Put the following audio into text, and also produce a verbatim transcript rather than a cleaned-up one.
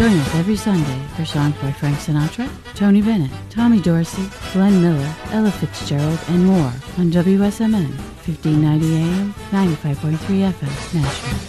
Join us every Sunday for songs by Frank Sinatra, Tony Bennett, Tommy Dorsey, Glenn Miller, Ella Fitzgerald, and more on W S M N, fifteen ninety A M, ninety-five point three F M, Nashville.